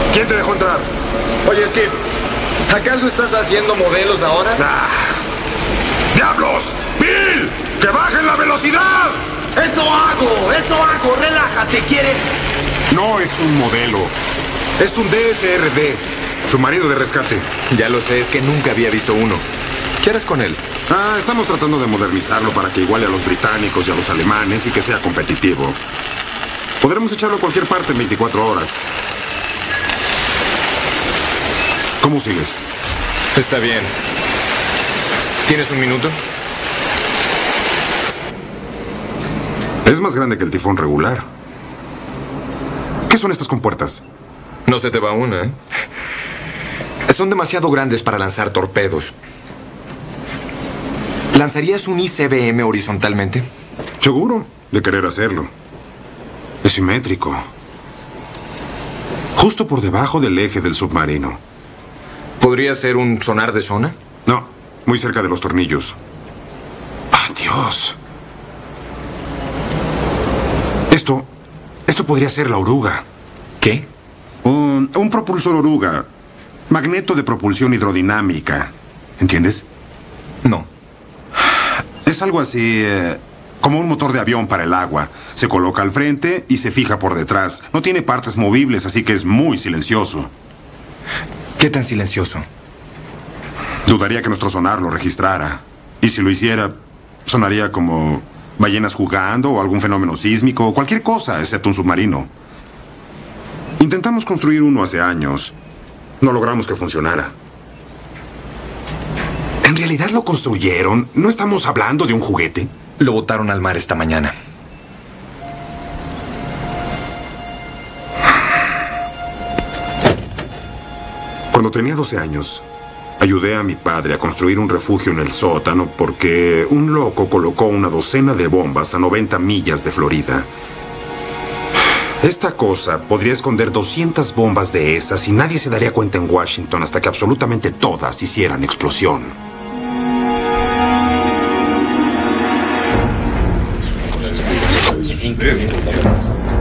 ¿Quién te dejó entrar? Oye, es que... ¿acaso estás haciendo modelos ahora? ¡Diablos! ¡Bill! ¡Que bajen la velocidad! ¡Eso hago! ¡Relájate! ¿Quieres? No es un modelo. Es un DSRD. Submarino de rescate. Ya lo sé, es que nunca había visto uno. ¿Qué harás con él? Estamos tratando de modernizarlo para que iguale a los británicos y a los alemanes y que sea competitivo. Podremos echarlo a cualquier parte en 24 horas. ¿Cómo sigues? Está bien. ¿Tienes un minuto? Es más grande que el tifón regular. ¿Qué son estas compuertas? No se te va una, ¿eh? Son demasiado grandes para lanzar torpedos. ¿Lanzarías un ICBM horizontalmente? Seguro de querer hacerlo. Es simétrico. Justo por debajo del eje del submarino. ¿Podría ser un sonar de zona? No, muy cerca de los tornillos. ¡Ah, Dios! Esto podría ser la oruga. ¿Qué? Un propulsor oruga. Magneto de propulsión hidrodinámica. ¿Entiendes? No. Es algo así como un motor de avión para el agua. Se coloca al frente y se fija por detrás. No tiene partes movibles, así que es muy silencioso. ¿Qué tan silencioso? Dudaría que nuestro sonar lo registrara. Y si lo hiciera, sonaría como ballenas jugando o algún fenómeno sísmico o cualquier cosa, excepto un submarino. Intentamos construir uno hace años. No logramos que funcionara. ¿En realidad lo construyeron? ¿No estamos hablando de un juguete? Lo botaron al mar esta mañana. Cuando tenía 12 años, ayudé a mi padre a construir un refugio en el sótano porque un loco colocó una docena de bombas a 90 millas de Florida. Esta cosa podría esconder 200 bombas de esas y nadie se daría cuenta en Washington hasta que absolutamente todas hicieran explosión.